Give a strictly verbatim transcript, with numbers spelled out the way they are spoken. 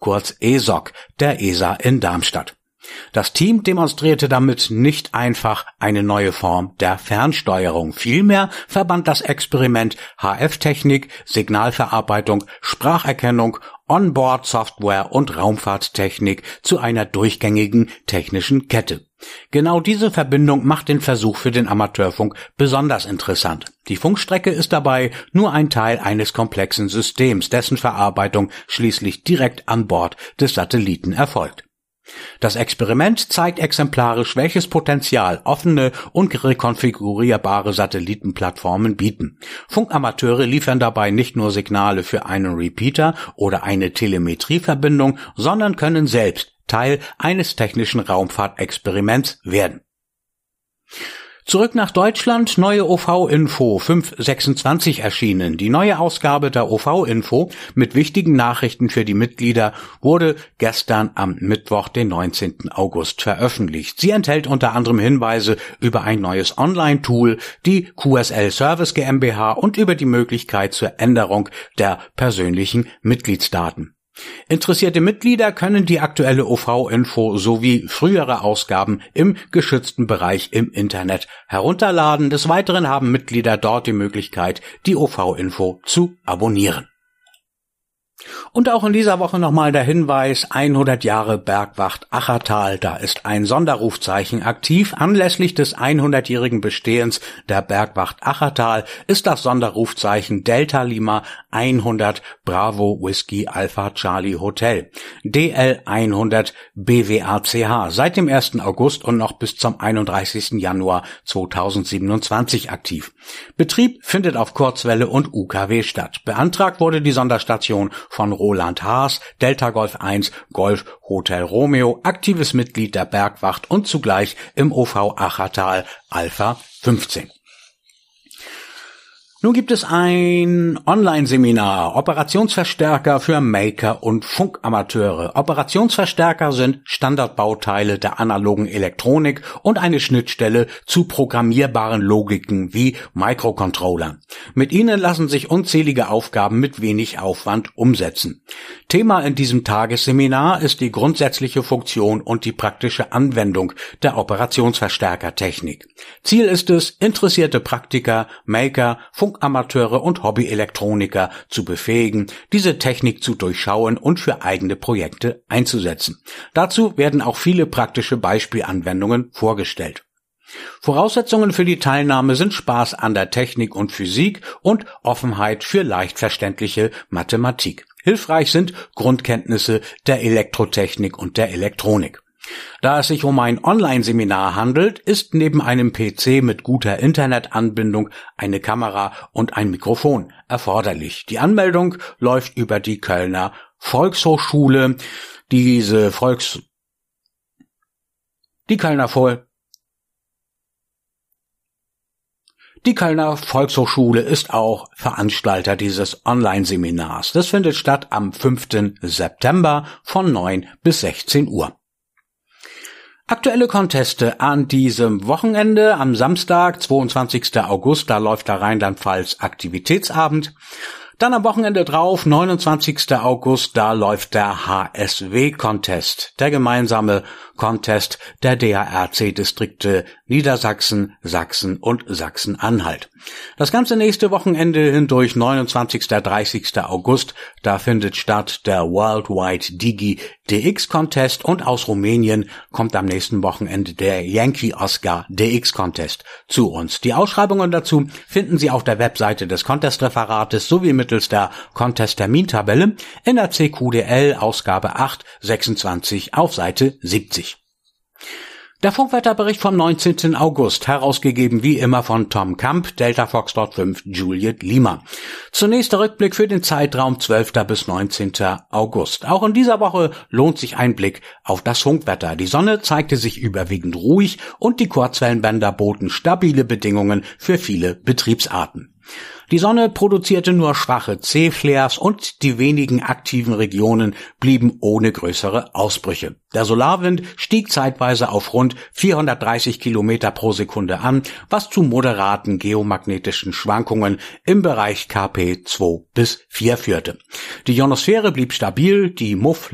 kurz E S O C, der E S A in Darmstadt. Das Team demonstrierte damit nicht einfach eine neue Form der Fernsteuerung. Vielmehr verband das Experiment H F-Technik, Signalverarbeitung, Spracherkennung, Onboard-Software und Raumfahrttechnik zu einer durchgängigen technischen Kette. Genau diese Verbindung macht den Versuch für den Amateurfunk besonders interessant. Die Funkstrecke ist dabei nur ein Teil eines komplexen Systems, dessen Verarbeitung schließlich direkt an Bord des Satelliten erfolgt. Das Experiment zeigt exemplarisch, welches Potenzial offene und rekonfigurierbare Satellitenplattformen bieten. Funkamateure liefern dabei nicht nur Signale für einen Repeater oder eine Telemetrieverbindung, sondern können selbst Teil eines technischen Raumfahrtexperiments werden. Zurück nach Deutschland, neue O V-Info fünf sechsundzwanzig erschienen. Die neue Ausgabe der O V-Info mit wichtigen Nachrichten für die Mitglieder wurde gestern am Mittwoch, den neunzehnten August, veröffentlicht. Sie enthält unter anderem Hinweise über ein neues Online-Tool, die Q S L Service GmbH und über die Möglichkeit zur Änderung der persönlichen Mitgliedsdaten. Interessierte Mitglieder können die aktuelle O V-Info sowie frühere Ausgaben im geschützten Bereich im Internet herunterladen. Des Weiteren haben Mitglieder dort die Möglichkeit, die O V-Info zu abonnieren. Und auch in dieser Woche nochmal der Hinweis, hundert Jahre Bergwacht Achertal, da ist ein Sonderrufzeichen aktiv. Anlässlich des hundertjährigen Bestehens der Bergwacht Achertal ist das Sonderrufzeichen Delta Lima hundert Bravo Whiskey Alpha Charlie Hotel, D L hundert B W A C H, seit dem ersten August und noch bis zum einunddreißigsten Januar zweitausendsiebenundzwanzig aktiv. Betrieb findet auf Kurzwelle und U K W statt. Beantragt wurde die Sonderstation von Roland Haas, Delta Golf eins, Golf Hotel Romeo, aktives Mitglied der Bergwacht und zugleich im O V Achertal Alpha fünfzehn. Nun gibt es ein Online-Seminar, Operationsverstärker für Maker und Funkamateure. Operationsverstärker sind Standardbauteile der analogen Elektronik und eine Schnittstelle zu programmierbaren Logiken wie Microcontrollern. Mit ihnen lassen sich unzählige Aufgaben mit wenig Aufwand umsetzen. Thema in diesem Tagesseminar ist die grundsätzliche Funktion und die praktische Anwendung der Operationsverstärkertechnik. Ziel ist es, interessierte Praktiker, Maker, Funkamateure und Hobbyelektroniker zu befähigen, diese Technik zu durchschauen und für eigene Projekte einzusetzen. Dazu werden auch viele praktische Beispielanwendungen vorgestellt. Voraussetzungen für die Teilnahme sind Spaß an der Technik und Physik und Offenheit für leicht verständliche Mathematik. Hilfreich sind Grundkenntnisse der Elektrotechnik und der Elektronik. Da es sich um ein Online-Seminar handelt, ist neben einem P C mit guter Internetanbindung eine Kamera und ein Mikrofon erforderlich. Die Anmeldung läuft über die Kölner Volkshochschule. Diese Volks... Die Kölner Vol... Die Kölner Volkshochschule ist auch Veranstalter dieses Online-Seminars. Das findet statt am fünften September von neun bis sechzehn Uhr. Aktuelle Conteste an diesem Wochenende, am Samstag, zweiundzwanzigsten August, da läuft der Rheinland-Pfalz Aktivitätsabend. Dann am Wochenende drauf, neunundzwanzigsten August, da läuft der H S W-Contest, der gemeinsame Contest der D H R C-Distrikte Niedersachsen, Sachsen und Sachsen-Anhalt. Das ganze nächste Wochenende hindurch, neunundzwanzigsten dreißigsten August, da findet statt der Worldwide Digi D X Contest und aus Rumänien kommt am nächsten Wochenende der Yankee Oscar D X Contest zu uns. Die Ausschreibungen dazu finden Sie auf der Webseite des Contest-Referates sowie mittels der Contest-Termintabelle in der C Q D L Ausgabe acht sechsundzwanzig auf Seite siebzig. Der Funkwetterbericht vom neunzehnten August, herausgegeben wie immer von Tom Kamp, Delta Foxtrot fünf Juliet Lima. Zunächst der Rückblick für den Zeitraum zwölften bis neunzehnten August. Auch in dieser Woche lohnt sich ein Blick auf das Funkwetter. Die Sonne zeigte sich überwiegend ruhig und die Kurzwellenbänder boten stabile Bedingungen für viele Betriebsarten. Die Sonne produzierte nur schwache C-Flares und die wenigen aktiven Regionen blieben ohne größere Ausbrüche. Der Solarwind stieg zeitweise auf rund vierhundertdreißig Kilometer pro Sekunde an, was zu moderaten geomagnetischen Schwankungen im Bereich K P zwei bis vier führte. Die Ionosphäre blieb stabil, die Muff